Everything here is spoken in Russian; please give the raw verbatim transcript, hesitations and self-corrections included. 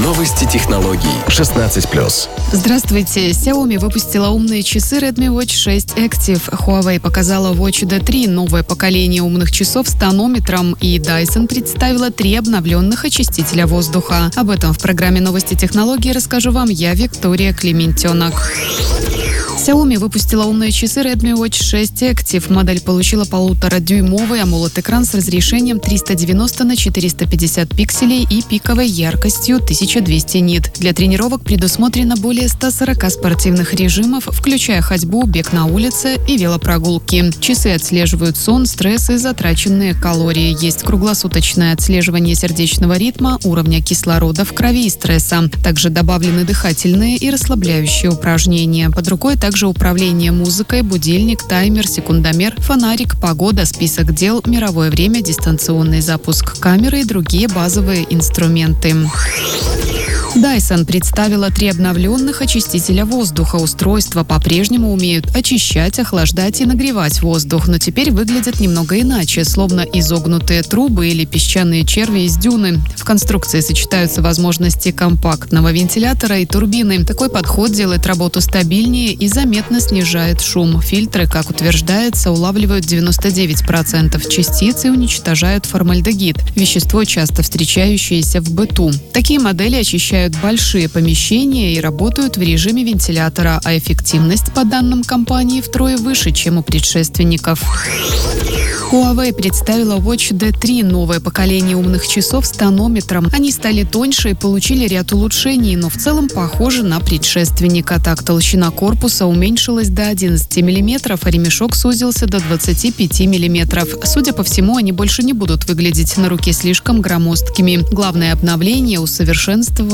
Новости технологий. шестнадцать плюс. Здравствуйте. Xiaomi выпустила умные часы Redmi Watch шесть Active. Huawei показала Watch ди три, новое поколение умных часов с тонометром. И Dyson представила три обновленных очистителя воздуха. Об этом в программе «Новости технологий» расскажу вам я, Виктория Клементенок. Xiaomi выпустила умные часы Redmi Watch шесть Active. Модель получила полуторадюймовый AMOLED-экран с разрешением триста девяносто на четыреста пятьдесят пикселей и пиковой яркостью тысяча двести нит. Для тренировок предусмотрено более ста сорока спортивных режимов, включая ходьбу, бег на улице и велопрогулки. Часы отслеживают сон, стресс и затраченные калории. Есть круглосуточное отслеживание сердечного ритма, уровня кислорода в крови и стресса. Также добавлены дыхательные и расслабляющие упражнения. Под рукой также Также управление музыкой, будильник, таймер, секундомер, фонарик, погода, список дел, мировое время, дистанционный запуск камеры и другие базовые инструменты. Dyson представила три обновленных очистителя воздуха. Устройства по-прежнему умеют очищать, охлаждать и нагревать воздух, но теперь выглядят немного иначе, словно изогнутые трубы или песчаные черви из дюны. В конструкции сочетаются возможности компактного вентилятора и турбины. Такой подход делает работу стабильнее и заметно снижает шум. Фильтры, как утверждается, улавливают девяносто девять процентов частиц и уничтожают формальдегид, вещество, часто встречающееся в быту. Такие модели очищают большие помещения и работают в режиме вентилятора, а эффективность, по данным компании, втрое выше, чем у предшественников. Huawei представила Watch ди три, новое поколение умных часов с тонометром. Они стали тоньше и получили ряд улучшений, но в целом похожи на предшественника. Так, толщина корпуса уменьшилась до одиннадцати миллиметров, а ремешок сузился до двадцати пяти миллиметров. Судя по всему, они больше не будут выглядеть на руке слишком громоздкими. Главное обновление — усовершенствование